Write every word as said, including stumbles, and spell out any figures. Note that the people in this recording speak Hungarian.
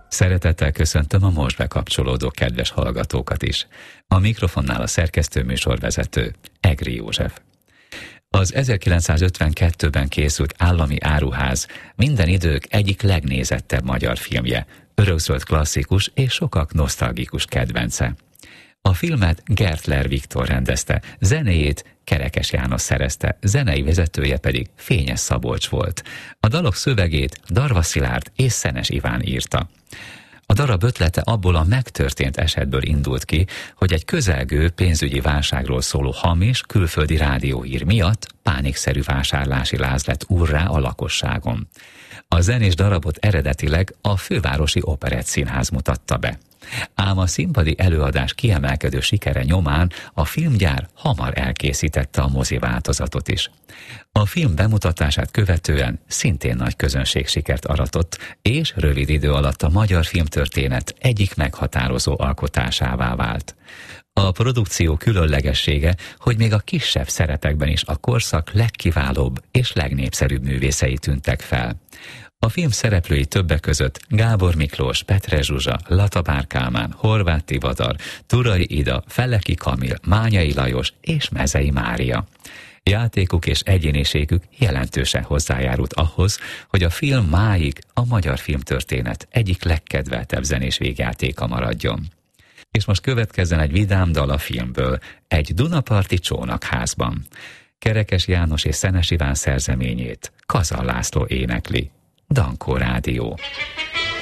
Szeretettel köszöntöm a most bekapcsolódó kedves hallgatókat is. A mikrofonnál a szerkesztő műsorvezető, Egri József. Az ezerkilencszázötvenkettőben készült Állami áruház minden idők egyik legnézettebb magyar filmje, örökzöld klasszikus és sokak nosztalgikus kedvence. A filmet Gertler Viktor rendezte, zenéjét Kerekes János szerezte, zenei vezetője pedig Fényes Szabolcs volt. A dalok szövegét Darvas Szilárd és Szenes Iván írta. A darab ötlete abból a megtörtént esetből indult ki, hogy egy közelgő pénzügyi válságról szóló hamis külföldi rádióhír miatt pánikszerű vásárlási láz lett úrrá a lakosságon. A zenés darabot eredetileg a Fővárosi Operett Színház mutatta be. Ám a színpadi előadás kiemelkedő sikere nyomán a filmgyár hamar elkészítette a mozi változatot is. A film bemutatását követően szintén nagy közönségsikert aratott, és rövid idő alatt a magyar filmtörténet egyik meghatározó alkotásává vált. A produkció különlegessége, hogy még a kisebb szerepekben is a korszak legkiválóbb és legnépszerűbb művészei tűntek fel. A film szereplői többek között Gábor Miklós, Petre Zsuzsa, Latabár Kálmán, Horváth Tivadar, Turai Ida, Felleki Kamil, Mányai Lajos és Mezei Mária. Játékuk és egyéniségük jelentősen hozzájárult ahhoz, hogy a film máig a magyar filmtörténet egyik legkedveltebb zenés végjátéka maradjon. És most következzen egy vidám dal a filmből, egy dunaparti csónakházban. Kerekes János és Szenes Iván szerzeményét Kazan László énekli. Dankó Rádió.